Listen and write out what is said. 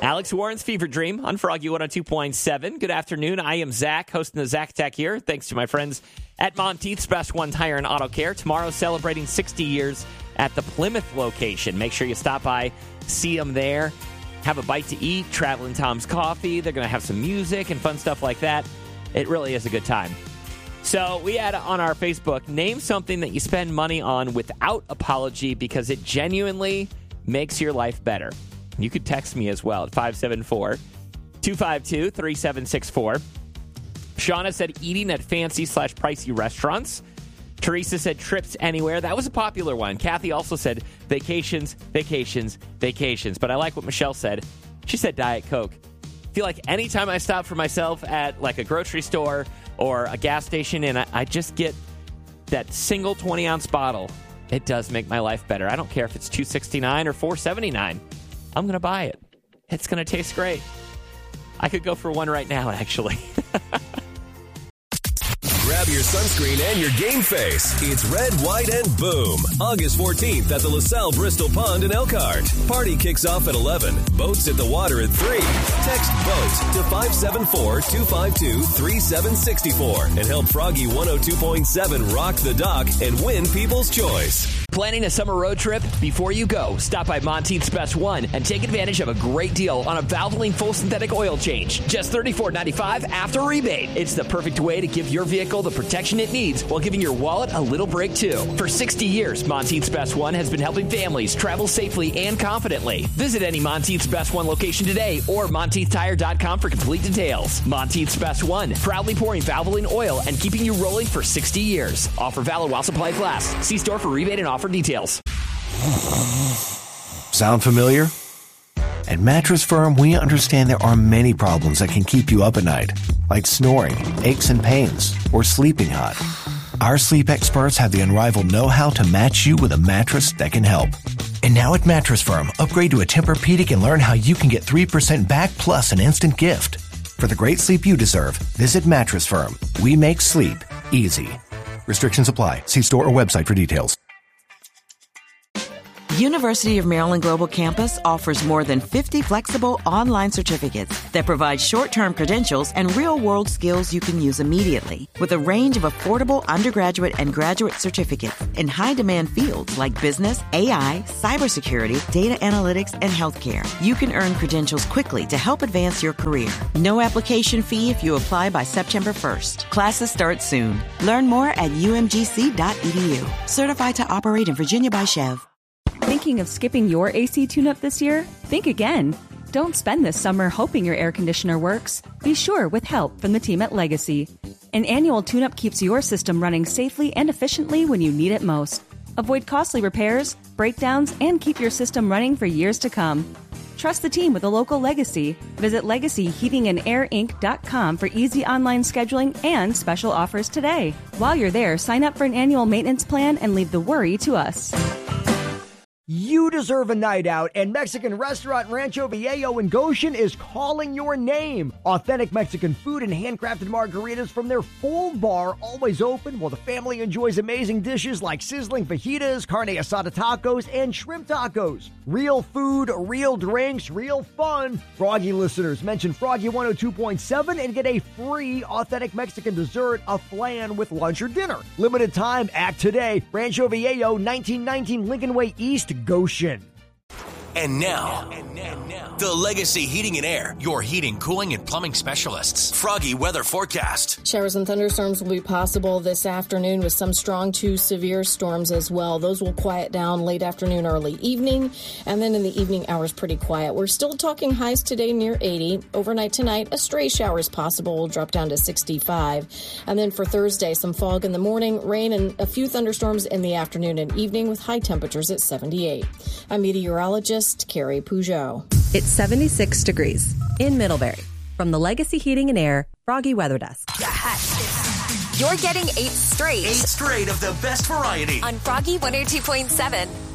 Alex Warren's Fever Dream on Froggy 102.7. Good afternoon. I am Zach, hosting the Zach Tech here. Thanks to my friends at Monteith's Best One Tire and Auto Care. Tomorrow, celebrating 60 years at the Plymouth location. Make sure you stop by, see them there, have a bite to eat, Traveling Tom's Coffee. They're going to have some music and fun stuff like that. It really is a good time. So we had on our Facebook, name something that you spend money on without apology because it genuinely makes your life better. You could text me as well at 574-252-3764. Shauna said eating at fancy/pricey restaurants. Teresa said trips anywhere. That was a popular one. Kathy also said vacations, vacations, vacations. But I like what Michelle said. She said Diet Coke. I feel like anytime I stop for myself at like a grocery store or a gas station and I just get that single 20-ounce bottle, it does make my life better. I don't care if it's $2.69 or $4.79. I'm going to buy it. It's going to taste great. I could go for one right now, actually. Grab your sunscreen and your game face. It's Red, White, and Boom. August 14th at the LaSalle Bristol Pond in Elkhart. Party kicks off at 11. Boats at the water at 3. Text BOAT to 574-252-3764 and help Froggy 102.7 rock the dock and win People's Choice. Planning a summer road trip? Before you go, stop by Monteith's Best One and take advantage of a great deal on a Valvoline full synthetic oil change. Just $34.95 after rebate. It's the perfect way to give your vehicle the protection it needs while giving your wallet a little break too. For 60 years, Monteith's Best One has been helping families travel safely and confidently. Visit any Monteith's Best One location today or MonteithTire.com for complete details. Monteith's Best One, proudly pouring Valvoline oil and keeping you rolling for 60 years. Offer valid while supplies last. See store for rebate and offer details. Sound familiar? At Mattress Firm, we understand there are many problems that can keep you up at night, like snoring, aches and pains, or sleeping hot. Our sleep experts have the unrivaled know-how to match you with a mattress that can help. And now at Mattress Firm, upgrade to a Tempur-Pedic and learn how you can get 3% back plus an instant gift. For the great sleep you deserve, visit Mattress Firm. We make sleep easy. Restrictions apply. See store or website for details. University of Maryland Global Campus offers more than 50 flexible online certificates that provide short-term credentials and real-world skills you can use immediately. With a range of affordable undergraduate and graduate certificates in high-demand fields like business, AI, cybersecurity, data analytics, and healthcare, you can earn credentials quickly to help advance your career. No application fee if you apply by September 1st. Classes start soon. Learn more at umgc.edu. Certified to operate in Virginia by Chev. Thinking of skipping your AC tune-up this year? Think again. Don't spend this summer hoping your air conditioner works. Be sure with help from the team at Legacy. An annual tune-up keeps your system running safely and efficiently when you need it most. Avoid costly repairs, breakdowns, and keep your system running for years to come. Trust the team with a local Legacy. Visit LegacyHeatingandAirInc.com for easy online scheduling and special offers today. While you're there, sign up for an annual maintenance plan and leave the worry to us. You deserve a night out, and Mexican restaurant Rancho Viejo in Goshen is calling your name. Authentic Mexican food and handcrafted margaritas from their full bar, always open, while the family enjoys amazing dishes like sizzling fajitas, carne asada tacos, and shrimp tacos. Real food, real drinks, real fun. Froggy listeners, mention Froggy 102.7 and get a free authentic Mexican dessert, a flan with lunch or dinner. Limited time, act today. Rancho Viejo, 1919 Lincoln Way East, Goshen. And now, the Legacy Heating and Air, your heating, cooling, and plumbing specialists. Froggy weather forecast. Showers and thunderstorms will be possible this afternoon with some strong to severe storms as well. Those will quiet down late afternoon, early evening, and then in the evening hours, pretty quiet. We're still talking highs today near 80. Overnight tonight, a stray shower is possible. We'll drop down to 65. And then for Thursday, some fog in the morning, rain, and a few thunderstorms in the afternoon and evening with high temperatures at 78. I'm meteorologist Carrie Peugeot. It's 76 degrees in Middlebury. From the Legacy Heating and Air Froggy Weather Desk. You're getting 8 straight. 8 straight of the best variety. On Froggy 102.7.